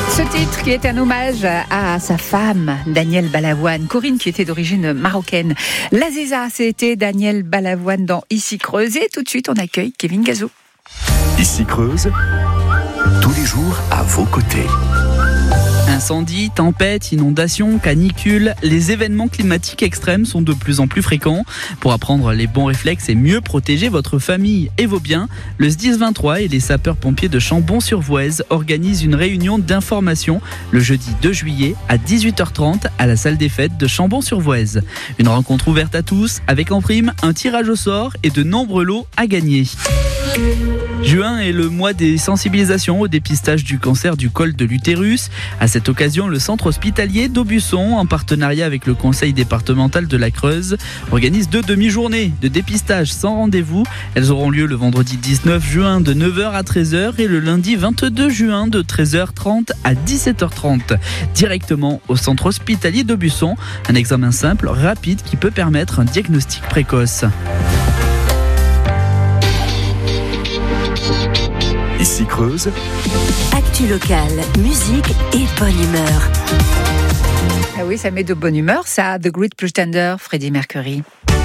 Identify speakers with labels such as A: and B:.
A: Ce titre qui est un hommage à sa femme, Danielle Balavoine. Corinne qui était d'origine marocaine. L'Aziza, c'était Danielle Balavoine dans Ici Creuse. Et tout de suite, on accueille Kevin Gazot.
B: Ici Creuse, tous les jours à vos côtés.
C: Incendies, tempêtes, inondations, canicules, les événements climatiques extrêmes sont de plus en plus fréquents. Pour apprendre les bons réflexes et mieux protéger votre famille et vos biens, le SDIS 23 et les sapeurs-pompiers de Chambon-sur-Voueize organisent une réunion d'information le jeudi 2 juillet à 18h30 à la salle des fêtes de Chambon-sur-Voueize. Une rencontre ouverte à tous avec en prime un tirage au sort et de nombreux lots à gagner. Juin est le mois des sensibilisations au dépistage du cancer du col de l'utérus. À cette occasion, le centre hospitalier d'Aubusson, en partenariat avec le conseil départemental de la Creuse, organise 2 demi-journées de dépistage sans rendez-vous. Elles auront lieu le vendredi 19 juin de 9h à 13h et le lundi 22 juin de 13h30 à 17h30. Directement au centre hospitalier d'Aubusson, un examen simple, rapide qui peut permettre un diagnostic précoce.
B: Ici Creuse,
D: Actu locale, musique et bonne humeur.
A: Ah oui, ça met de bonne humeur, ça. The Great Pretender, Freddie Mercury.